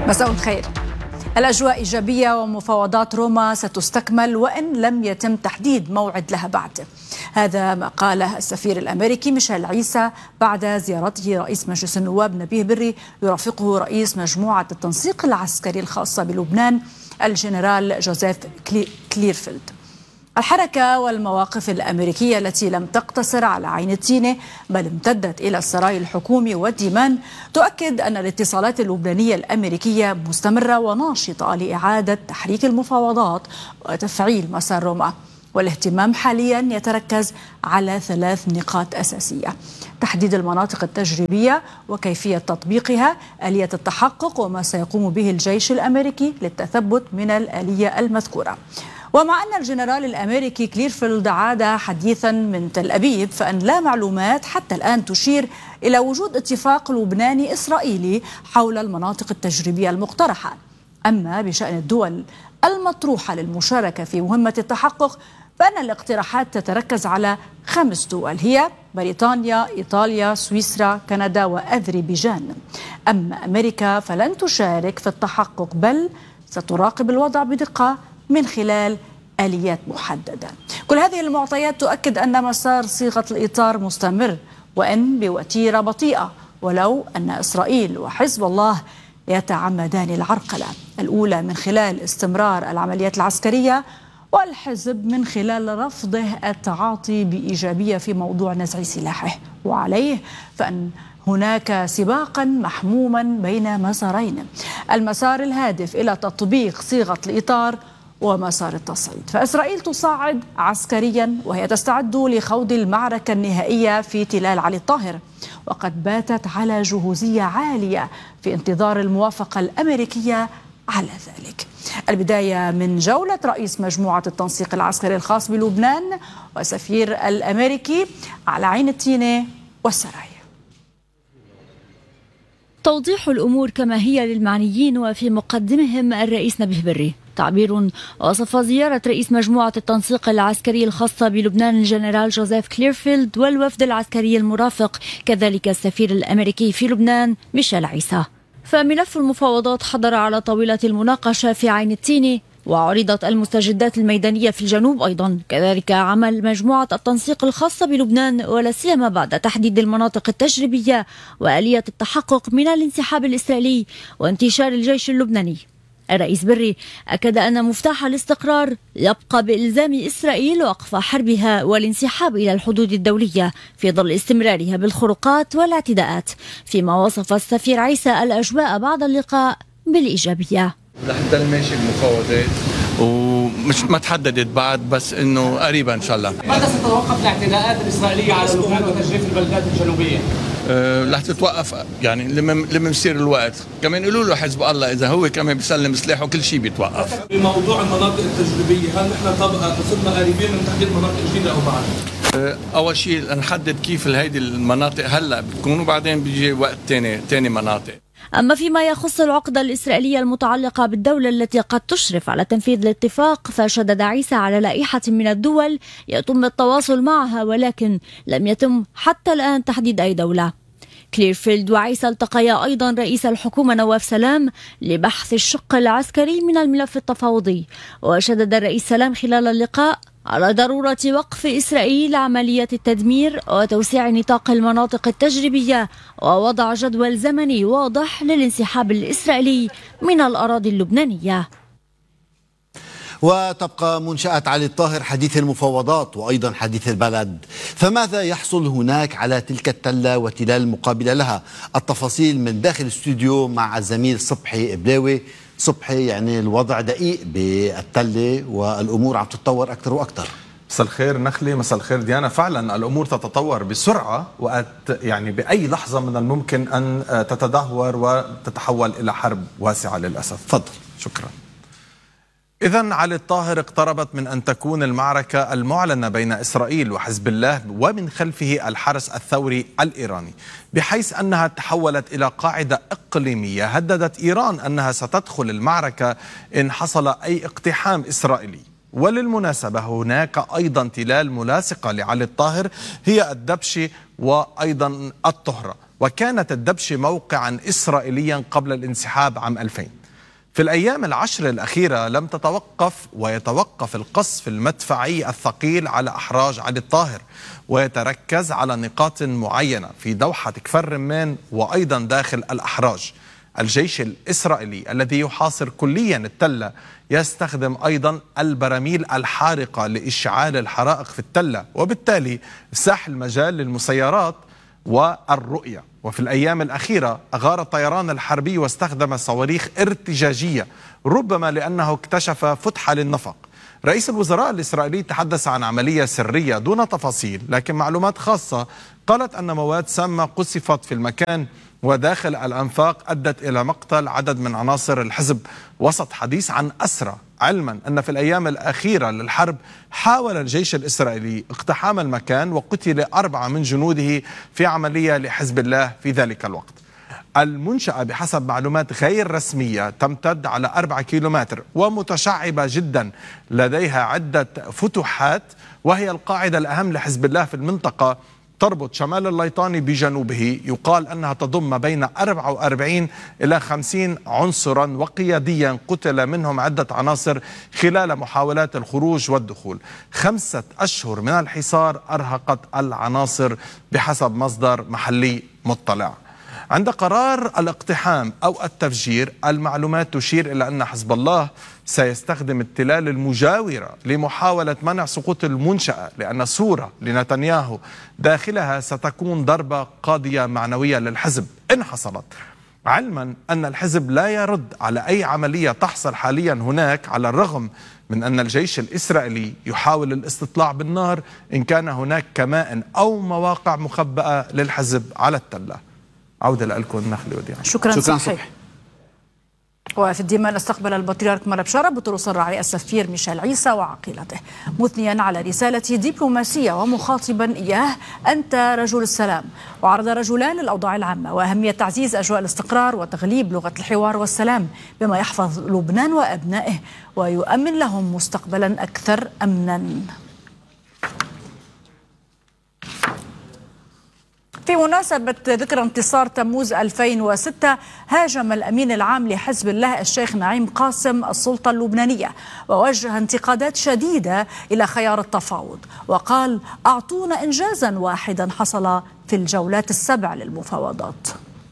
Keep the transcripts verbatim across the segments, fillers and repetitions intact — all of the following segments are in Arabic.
مساء الخير. الأجواء إيجابية ومفاوضات روما ستستكمل وإن لم يتم تحديد موعد لها بعد. هذا ما قاله السفير الأمريكي ميشيل عيسى بعد زيارته رئيس مجلس النواب نبيه بري يرافقه رئيس مجموعة التنسيق العسكري الخاصة بلبنان الجنرال جوزيف كليرفيلد. الحركة والمواقف الأمريكية التي لم تقتصر على عين التينة بل امتدت إلى السراي الحكومي والديمان تؤكد أن الاتصالات اللبنانية الأمريكية مستمرة وناشطة لإعادة تحريك المفاوضات وتفعيل مسار روما، والاهتمام حاليا يتركز على ثلاث نقاط أساسية: تحديد المناطق التجريبية وكيفية تطبيقها، آلية التحقق وما سيقوم به الجيش الأمريكي للتثبت من الآلية المذكورة. ومع أن الجنرال الأمريكي كليرفيلد عاد حديثا من تل أبيب، فإن لا معلومات حتى الآن تشير إلى وجود اتفاق لبناني إسرائيلي حول المناطق التجريبية المقترحة. أما بشأن الدول المطروحة للمشاركة في مهمة التحقق فإن الاقتراحات تتركز على خمس دول هي بريطانيا، إيطاليا، سويسرا، كندا وأذربيجان. أما أمريكا فلن تشارك في التحقق بل ستراقب الوضع بدقة من خلال آليات محددة. كل هذه المعطيات تؤكد أن مسار صيغة الإطار مستمر وإن بوتيرة بطيئة، ولو أن إسرائيل وحزب الله يتعمدان العرقلة، الأولى من خلال استمرار العمليات العسكرية والحزب من خلال رفضه التعاطي بإيجابية في موضوع نزع سلاحه. وعليه فإن هناك سباقا محموما بين مسارين: المسار الهادف إلى تطبيق صيغة الإطار ومسار التصعيد. فإسرائيل تصعد عسكريا وهي تستعد لخوض المعركة النهائية في تلال علي الطاهر، وقد باتت على جهوزية عالية في انتظار الموافقة الأمريكية على ذلك. البداية من جولة رئيس مجموعة التنسيق العسكري الخاص بلبنان وسفير الأمريكي على عين التينة والسراي. توضيح الأمور كما هي للمعنيين وفي مقدمهم الرئيس نبيه بري. تعبير وصف زيارة رئيس مجموعة التنسيق العسكري الخاصة بلبنان الجنرال جوزيف كليرفيلد والوفد العسكري المرافق، كذلك السفير الأمريكي في لبنان ميشيل عيسى. فملف المفاوضات حضر على طاولة المناقشة في عين التينة، وعرضت المستجدات الميدانية في الجنوب أيضا، كذلك عمل مجموعة التنسيق الخاصة بلبنان ولا سيما بعد تحديد المناطق التجريبية وآلية التحقق من الانسحاب الإسرائيلي وانتشار الجيش اللبناني. الرئيس بري أكد أن مفتاح الاستقرار يبقى بإلزام إسرائيل وقف حربها والانسحاب إلى الحدود الدولية في ظل استمرارها بالخروقات والاعتداءات، فيما وصف السفير عيسى الأجواء بعد اللقاء بالإيجابية. رح تضل ماشي المفاوضات ومش ما تحددت بعد، بس انه قريبا ان شاء الله. متى ستتوقف الاعتداءات الاسرائيليه على لبنان وتجريف البلدات الجنوبيه؟ أه رح تتوقف يعني لما لما يصير الوقت. كمان قالوا له حزب الله اذا هو كمان بيسلم سلاحه كل شيء بيتوقف. بموضوع المناطق التجريبيه، هل نحن طبقا صرنا قريبين من تحديد مناطق جديده او بعد؟ أه اول شيء نحدد كيف هيدي المناطق هلا بتكون، وبعدين بيجي وقت ثاني ثاني مناطق. أما فيما يخص العقدة الإسرائيلية المتعلقة بالدولة التي قد تشرف على تنفيذ الاتفاق، فشدد عيسى على لائحة من الدول يتم التواصل معها ولكن لم يتم حتى الآن تحديد أي دولة. كليرفيلد وعيسى التقيا أيضا رئيس الحكومة نواف سلام لبحث الشق العسكري من الملف التفاوضي، وشدد الرئيس سلام خلال اللقاء على ضرورة وقف إسرائيل عملية التدمير وتوسيع نطاق المناطق التجريبية ووضع جدول زمني واضح للانسحاب الإسرائيلي من الأراضي اللبنانية. وتبقى منشأة علي الطاهر حديث المفاوضات وأيضا حديث البلد، فماذا يحصل هناك على تلك التلة وتلال المقابلة لها؟ التفاصيل من داخل الاستوديو مع الزميل صبحي بلاوي. صبحي، يعني الوضع دقيق بالتلة والأمور عم تتطور أكثر وأكثر. مساء الخير نخلي، مساء الخير ديانا. فعلا الأمور تتطور بسرعة، وقت يعني بأي لحظة من الممكن أن تتدهور وتتحول إلى حرب واسعة للأسف. تفضل. شكرا. إذن علي الطاهر اقتربت من أن تكون المعركة المعلنة بين إسرائيل وحزب الله ومن خلفه الحرس الثوري الإيراني، بحيث أنها تحولت إلى قاعدة إقليمية. هددت إيران أنها ستدخل المعركة إن حصل أي اقتحام إسرائيلي. وللمناسبة هناك أيضا تلال ملاصقة لعلي الطاهر هي الدبشة وأيضا الطهرة. وكانت الدبشة موقعا إسرائيليا قبل الانسحاب عام ألفين. في الأيام العشر الأخيرة لم تتوقف ويتوقف القصف المدفعي الثقيل على أحراج علي الطاهر، ويتركز على نقاط معينة في دوحة كفر رمان وأيضا داخل الأحراج. الجيش الإسرائيلي الذي يحاصر كليا التلة يستخدم أيضا البراميل الحارقة لإشعال الحرائق في التلة، وبالتالي ساح المجال للمسيرات والرؤية. وفي الأيام الأخيرة أغار الطيران الحربي واستخدم صواريخ ارتجاجية، ربما لأنه اكتشف فتحة للنفق. رئيس الوزراء الإسرائيلي تحدث عن عملية سرية دون تفاصيل، لكن معلومات خاصة قالت أن مواد سامة قصفت في المكان وداخل الأنفاق أدت إلى مقتل عدد من عناصر الحزب، وسط حديث عن أسرى، علما أن في الأيام الأخيرة للحرب حاول الجيش الإسرائيلي اقتحام المكان وقتل أربعة من جنوده في عملية لحزب الله في ذلك الوقت. المنشأة بحسب معلومات غير رسمية تمتد على أربعة كيلومتر ومتشعبة جدا، لديها عدة فتوحات، وهي القاعدة الأهم لحزب الله في المنطقة، تربط شمال الليطاني بجنوبه. يقال أنها تضم بين أربعة وأربعين إلى خمسين عنصرا وقياديا قتل منهم عدة عناصر خلال محاولات الخروج والدخول. خمسة أشهر من الحصار أرهقت العناصر بحسب مصدر محلي مطلع. عند قرار الاقتحام أو التفجير، المعلومات تشير إلى أن حزب الله سيستخدم التلال المجاورة لمحاولة منع سقوط المنشأة، لأن صورة لنتنياهو داخلها ستكون ضربة قاضية معنوية للحزب إن حصلت، علما أن الحزب لا يرد على أي عملية تحصل حاليا هناك، على الرغم من أن الجيش الإسرائيلي يحاول الاستطلاع بالنار إن كان هناك كمائن أو مواقع مخبأة للحزب على التلة. عودة لكم النخل وديعة. شكرا, شكرا صحيح. صحيح. وفي الدماء استقبل البطريرك ملا بشارة بطرس الراعي السفير ميشيل عيسى وعقيلته، مثنيا على رسالة دبلوماسية ومخاطبا إياه: أنت رجل السلام. وعرض رجلان الأوضاع العامة وأهمية تعزيز أجواء الاستقرار وتغليب لغة الحوار والسلام بما يحفظ لبنان وأبنائه ويؤمن لهم مستقبلا أكثر أمنا. في مناسبة ذكرى انتصار تموز ألفين وستة هاجم الأمين العام لحزب الله الشيخ نعيم قاسم السلطة اللبنانية ووجه انتقادات شديدة إلى خيار التفاوض، وقال: أعطونا إنجازا واحدا حصل في الجولات السبع للمفاوضات.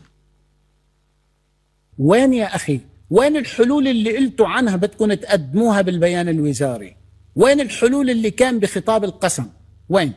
وين يا أخي؟ وين الحلول اللي قلتوا عنها بدكم تقدموها بالبيان الوزاري؟ وين الحلول اللي كان بخطاب القسم؟ وين؟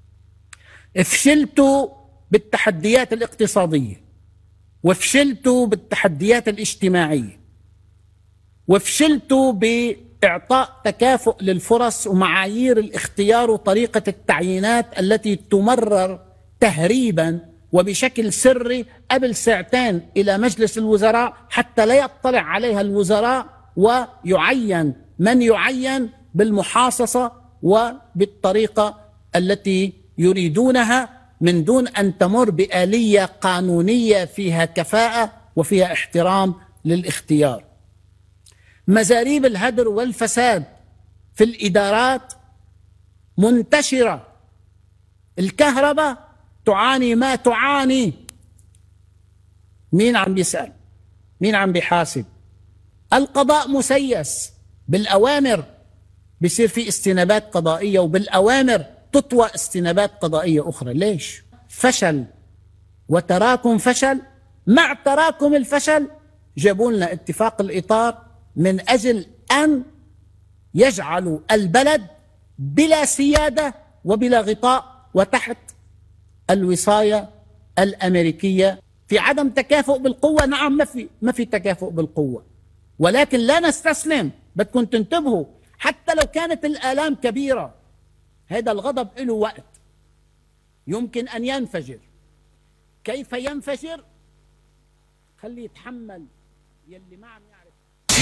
فشلتوا بالتحديات الاقتصادية، وفشلتوا بالتحديات الاجتماعية، وفشلتوا بإعطاء تكافؤ للفرص ومعايير الاختيار وطريقة التعيينات التي تمرر تهريبا وبشكل سري قبل ساعتين إلى مجلس الوزراء حتى لا يطلع عليها الوزراء ويعين من يعين بالمحاصصة وبالطريقة التي يريدونها من دون أن تمر بآلية قانونية فيها كفاءة وفيها احترام للاختيار. مزاريب الهدر والفساد في الإدارات منتشرة. الكهرباء تعاني ما تعاني. مين عم بيسأل؟ مين عم بيحاسب؟ القضاء مسيس. بالأوامر بيصير في استنابات قضائية، وبالأوامر تطوى استنابات قضائية أخرى. ليش؟ فشل وتراكم فشل. مع تراكم الفشل جابوا لنا اتفاق الإطار من أجل أن يجعلوا البلد بلا سيادة وبلا غطاء وتحت الوصاية الأمريكية في عدم تكافؤ بالقوة. نعم، ما في ما في تكافؤ بالقوة، ولكن لا نستسلم. بدكم تنتبهوا، حتى لو كانت الآلام كبيرة، هذا الغضب له وقت يمكن أن ينفجر. كيف ينفجر؟ خلي يتحمل يلي ما عم يعرف.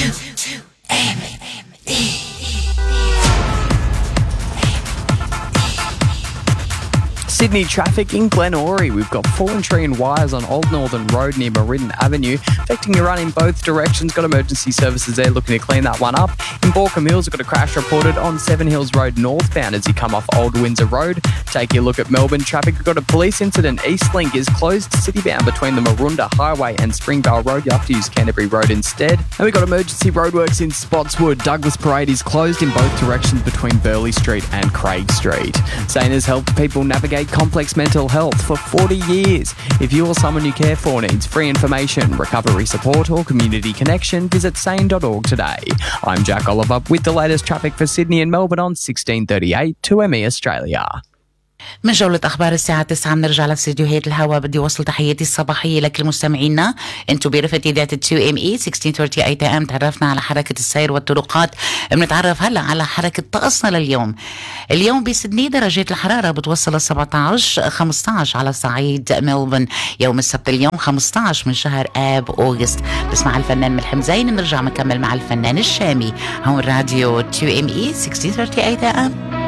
Sydney traffic in Glen Orry. We've got fallen tree and wires on Old Northern Road near Meriden Avenue, affecting your run in both directions. Got emergency services there looking to clean that one up. In Borkham Hills, we've got a crash reported on Seven Hills Road northbound as you come off Old Windsor Road. Taking a look at Melbourne traffic, we've got a police incident. Eastlink is closed citybound between the Maroondah Highway and Springvale Road. You have to use Canterbury Road instead. And we've got emergency roadworks in Spotswood. Douglas Parade is closed in both directions between Burleigh Street and Craig Street. Sane has helped people navigate complex mental health for forty years. If you or someone you care for needs free information, recovery support or community connection, visit sane dot org today. I'm Jack Oliver with the latest traffic for Sydney and Melbourne on sixteen thirty-eight two M E Australia. من جولة أخبار الساعة تسعة بنرجع لاستديوهات الهواء. بدي وصل تحياتي الصباحية لكل مستمعينا. انتو برفقة إذاعة تو إم إي ستة عشر ثلاثين إيه إم. تعرفنا على حركة السير والطرقات. بنتعرف هلا على حركة طقسنا لليوم. اليوم بسدني درجات الحرارة بتوصل سبعة عشر خمسة عشر على صعيد ملبون. يوم السبت اليوم خمسة عشر من شهر آب أوغست. بسمع الفنان ملحم زين. بنرجع مكمل مع الفنان الشامي هون راديو تو إم إي ستة عشر ثلاثين إيه إم.